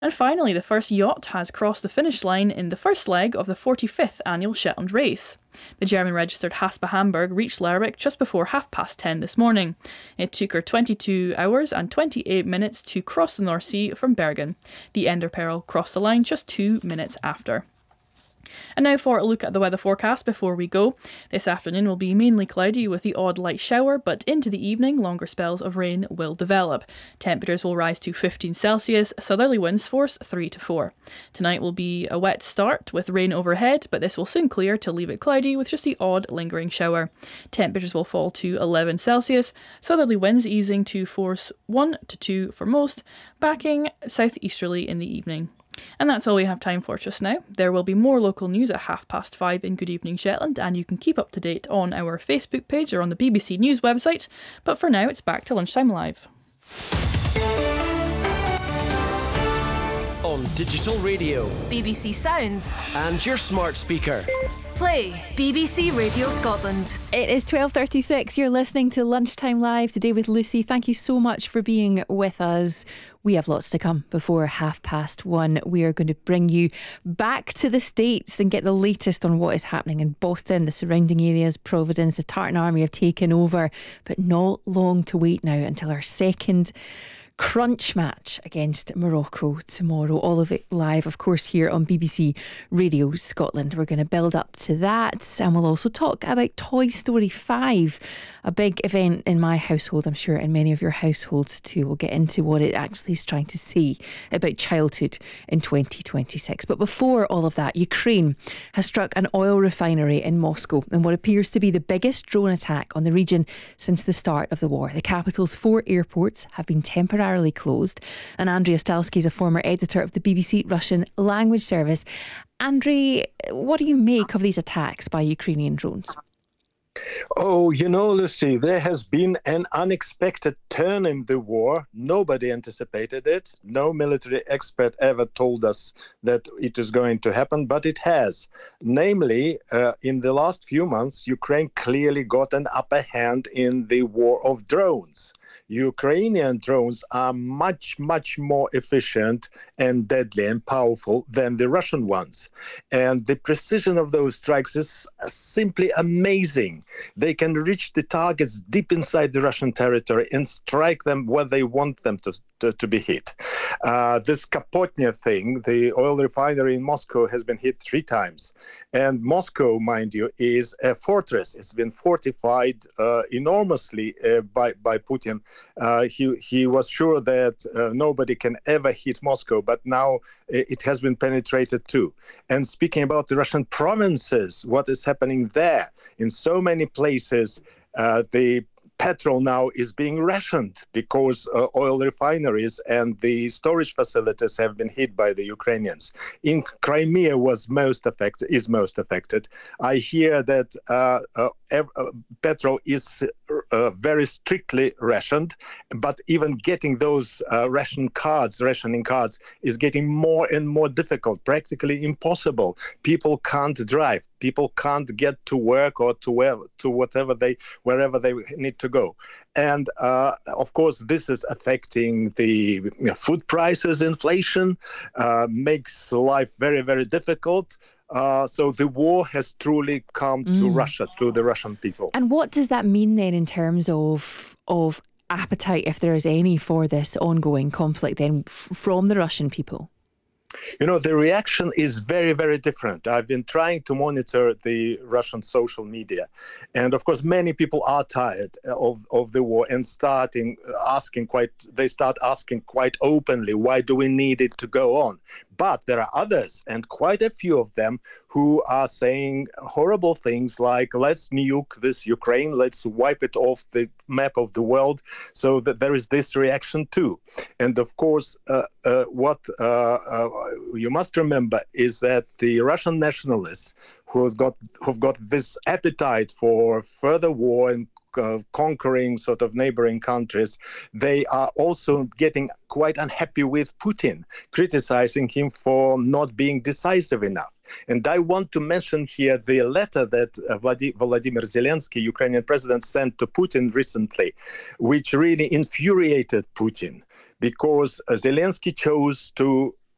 And finally, the first yacht has crossed the finish line in the first leg of the 45th annual Shetland race. The German-registered Haspa Hamburg reached Lerwick just before 10:30 this morning. It took her 22 hours and 28 minutes to cross the North Sea from Bergen. The Enderperil crossed the line just 2 minutes after. And now for a look at the weather forecast before we go. This afternoon will be mainly cloudy with the odd light shower, but into the evening longer spells of rain will develop. Temperatures will rise to 15 Celsius, southerly winds force 3 to 4. Tonight will be a wet start with rain overhead, but this will soon clear to leave it cloudy with just the odd lingering shower. Temperatures will fall to 11 Celsius, southerly winds easing to force 1 to 2 for most, backing southeasterly in the evening. And that's all we have time for just now. There will be more local news at 5:30 in Good Evening Shetland, and you can keep up to date on our Facebook page or on the BBC News website. But for now, it's back to Lunchtime Live. On digital radio, BBC Sounds, and your smart speaker. Play BBC Radio Scotland. It is 12:36. You're listening to Lunchtime Live today with Lucy. Thank you so much for being with us. We have lots to come before 1:30. We are going to bring you back to the States and get the latest on what is happening in Boston, the surrounding areas. Providence, the Tartan Army have taken over, but not long to wait now until our second crunch match against Morocco tomorrow. All of it live, of course, here on BBC Radio Scotland. We're going to build up to that, and we'll also talk about Toy Story 5, a big event in my household, I'm sure in many of your households too. We'll get into what it actually is trying to say about childhood in 2026. But before all of that, Ukraine has struck an oil refinery in Moscow in what appears to be the biggest drone attack on the region since the start of the war. The capital's 4 airports have been temporarily closed, and Andrei Ostalski is a former editor of the BBC Russian language service. Andrei, what do you make of these attacks by Ukrainian drones? Oh, Lucy, there has been an unexpected turn in the war. Nobody anticipated it. No military expert ever told us that it is going to happen, but it has. Namely, in the last few months, Ukraine clearly got an upper hand in the war of drones. Ukrainian drones are much, much more efficient and deadly and powerful than the Russian ones. And the precision of those strikes is simply amazing. They can reach the targets deep inside the Russian territory and strike them where they want them to be hit. This Kapotnya thing, the oil refinery in Moscow, has been hit 3 times. And Moscow, mind you, is a fortress. It's been fortified enormously by Putin. He was sure that nobody can ever hit Moscow, but now it has been penetrated too. And speaking about the Russian provinces, what is happening there? In so many places, the petrol now is being rationed because oil refineries and the storage facilities have been hit by the Ukrainians. In Crimea is most affected. I hear that petrol is very strictly rationed, but even getting those rationing cards is getting more and more difficult, practically impossible. People can't drive. People can't get to work or wherever they need to go. And of course, this is affecting the food prices. Inflation makes life very, very difficult. So the war has truly come to Russia, to the Russian people. And what does that mean then in terms of appetite, if there is any, for this ongoing conflict then from the Russian people? The reaction is very, very different. I've been trying to monitor the Russian social media. And of course, many people are tired of the war and start asking quite openly, why do we need it to go on? But there are others, and quite a few of them, who are saying horrible things like, let's nuke this Ukraine, let's wipe it off the map of the world. So that there is this reaction too. And of course, what you must remember is that the Russian nationalists who've got this appetite for further war and conquering sort of neighboring countries, they are also getting quite unhappy with Putin, criticizing him for not being decisive enough. And I want to mention here the letter that Volodymyr Zelensky, Ukrainian president, sent to Putin recently, which really infuriated Putin, because Zelensky chose to